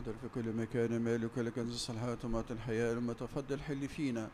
حاضر في كل مكان، مالك لكنز الصالحات ومعطي الحياة، لما تفضل حل فينا.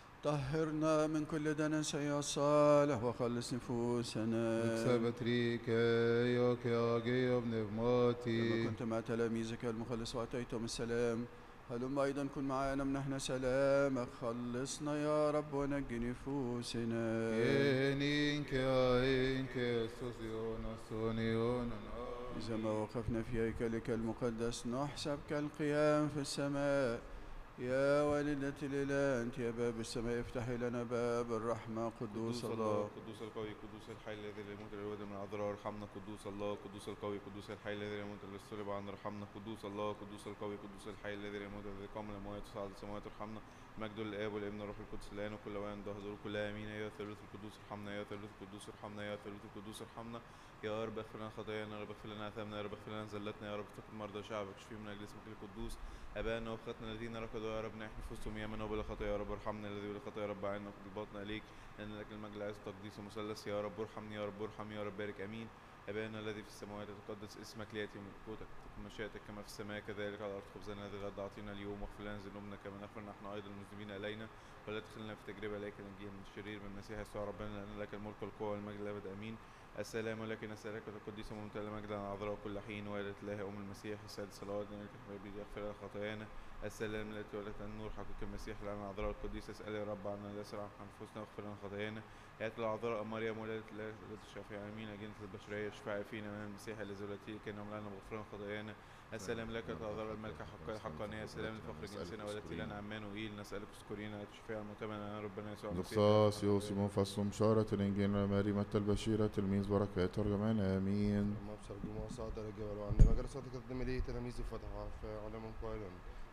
طهرنا من كل دنس يا صالح وخلص نفوسنا. اكسبت ريكايوك يا جيوب لما نفماتي. كنت مع تلاميذك المخلص وأتيتهم السلام، هلما أيضا كن معنا منحنا سلامك. خلصنا يا رب ونجي نفوسنا. كينينك ياينك سوسيونا سونيونا. إذا ما وقفنا في هيكلك المقدس نحسب كالقيام في السماء. يا والدة الإله أنت يا باب السماء، افتحي لنا باب الرحمة. قدوس الله قدوس القوي قدوس الحي الذي لا يموت الأبد من الأضرار، ارحمنا. قدوس الله قدوس القوي قدوس الحي الذي لا يموت الذي صلب عنا، ارحمنا. قدوس الله قدوس القوي قدوس الحي الذي لا يموت الذي قام من الأموات وصعد السماوات، ارحمنا. مجد للآب والابن والروح القدس الآن وكل أوان ظهر كل آمين. يا ثالوث القدوس ارحمنا، يا ثالوث القدوس ارحمنا، يا ثالوث القدوس ارحمنا. يا رب اغفر لنا خطايانا، يا رب اغفر لنا آثامنا، يا رب اغفر لنا زلتنا، يا رب افتقد مرضى شعبك، اشفي من أجل اسمك القدوس. أبائنا وأخواتنا الذين ركضوا يا رب نحن نفوسهم يمنا وبلا خطايا، يا رب ارحمنا. الذي بلا خطايا يا رب أعنا وقلباتنا إليك، لأن لك المجد العز والتقديس ومثلث. يا رب ارحمني، يا رب ارحمني، يا رب بارك. آمين. أبانا الذي في السماوات يتقدس اسمك، ليأتي ملكوتك، تكن مشيئتك كما في السماء كذلك على الأرض. خبزنا الذي الغد أعطينا اليوم، واغفر لنا ذنوبنا كما نغفر نحن أيضا المذنبين إلينا، ولا تدخلنا في تجربة لكن نجينا من الشرير، من المسيح يسوع ربنا، لأن لك الملك والقوة والمجد الأبد. آمين. السلام لك نسألك وتقدس وممتلئ مجدا عذراء كل حين، والدة الله أم المسيح السيد صلوات لك حبيبي يغفر لنا خطايانا. السلام التي ولدت النور حقك المسيح لنا عذراء القديس، اسأل يا رب عنا لا يسرع عن أنفسنا واغفر لنا خطايانا. يا العذراء مريم ولدت الله الشافعي امين. اجنة البشريه اشفعي فينا من المسيح الذي ولدتيه كي نعمل لنا بغفران خطايانا. السلام لك عذراء الملكه حقانيه، السلام لفخر جنسنا ولدتي لنا عمانوئيل. نسالك اذكرينا تشفيع المتمنى ربنا يسوع المسيح. نقصاص يوسف فصل مشارة الإنجيل مريمة البشيرة تلميذ بركات ترجمان آمين. أما بسر جمعة صعد الجبل وعندما جلس تقدم إليه تلاميذ فتحوا فعلم قائلا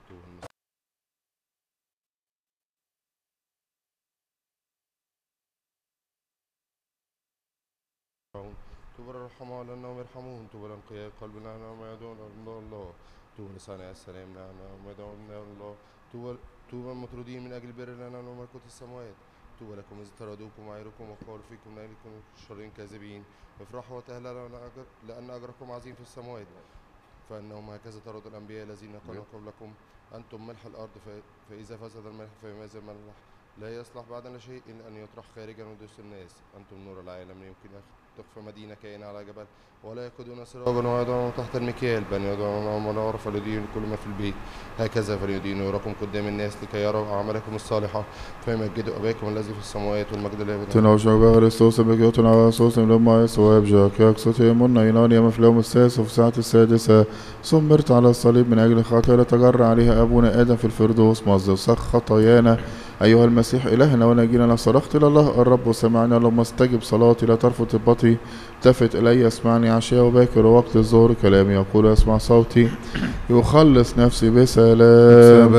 طوبى الرحماء لأنهم يرحمون، طوبى الأنقياء قلبنا لأنهم يدعون الله، طوبى لصانع السلام لأنهم يدعون الله، طوبى المطرودين من أجل بر لأنهم ملكوت السماوات. طوبى لكم إذ طردوكم وعيركم وقالوا فيكم لأنكم شرين كاذبين، افرحوا وتهللوا لأن أجركم عظيم في السماوات، فإنهم هكذا طردوا الأنبياء الذين كانوا قبلكم. أنتم ملح الأرض، فإذا فسد الملح فماذا الملح؟ لا يصلح بعدنا شيء إلا أن يطرح خارجا ودوس الناس. أنتم نور العالم، يمكن تخفى مدينة كائنة على جبل، ولا يقودون سراجا ويضعون تحت المكيال، بل يضعون منار فليدين كل ما في البيت. هكذا فليدين نوركم قدام الناس لكي يروا أعمالكم الصالحة فيمجدوا أباكم الذي في السماوات والمجد الأبدي. تنوشوا بغريستوس بكيوتنا وصوص لما يسوى بجاك يقصتي من ينان يوم في اليوم السادس وفي الساعة السادسة صمرت على الصليب من أجل خطايا تجرى عليها أبونا آدم في الفردوس مصدر سخ خطايانا. أيها المسيح إلهنا ونجينا، صرخت إلى الله الرب سمعني، اللهم استجب صلاتي لا ترفض طلبتي، التفت إلي اسمعني عشية وباكر ووقت الظهر، كلامي يقول اسمع صوتي يخلص نفسي بسلام.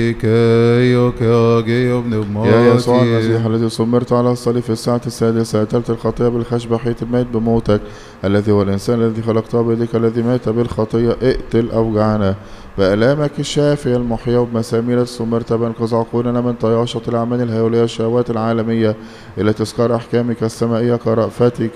يا يسوع المسيح الذي صمرت على الصليب في الساعة السادسة، أتلت الخطية بالخشبة حيث مات بموتك، الذي هو الإنسان الذي خلقته بيدك الذي مات بالخطية، اقتل أوجعنا بآلامك الشافية المحيا، وبمسامير صمرت بانقذ عقولنا من طياشة الأعمال الهيولية الشهوات العالمية إلى تذكار أحكامك السمائية كرأفتك.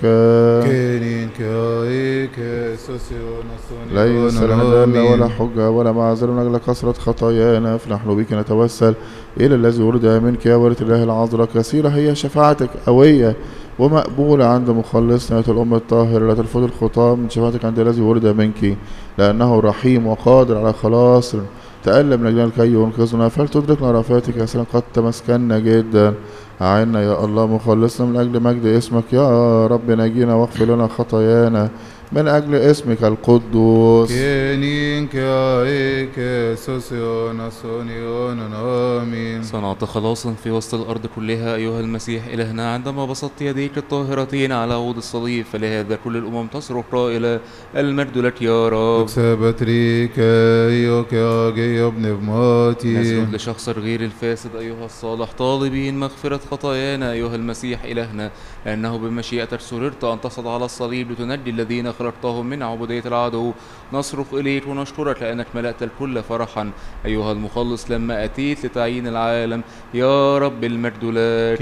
ليس لنا دالة ولا حجة ولا معذر من أجل كثرة خطايانا، فنحن بك نتوسل إلى الذي ولد منك يا ولد الله العذراء. كثيرة هي شفاعتك قوية ومقبولة عند مخلصنا الأم الطاهرة، لا ترفض الخطاة من شفاعتك عند الذي ولد منك، لأنه رحيم وقادر على خلاص تألم من أجلنا لكي ينقذنا، فلتدركنا رأفتك يا سلام قد تمسكنا جدا. أعنا يا الله مخلصنا من أجل مجد اسمك، يا رب نجينا واغفر لنا خطايانا من أجل اسمك القدوس. صنعت خلاصا في وسط الأرض كلها أيها المسيح إلهنا، عندما بسطت يديك الطاهرتين على عود الصليب، فلهذا كل الأمم تصرخ قائلة المجد لك يا رب. نسجد لشخص الغير الفاسد أيها الصالح طالبين مغفرة خطايانا أيها المسيح إلهنا، لأنه بمشيئتك سررت أن تصعد على الصليب لتنجي الذين خلقتهم من عبودية العدو. نصرخ إليك ونشكرك لأنك ملأت الكل فرحا أيها المخلص لما أتيت لتعيين العالم. يا رب المجد لك.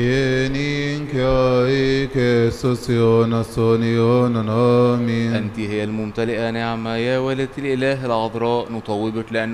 أنت هي الممتلئة نعمة يا والدة الإله العذراء، نطوبك لأن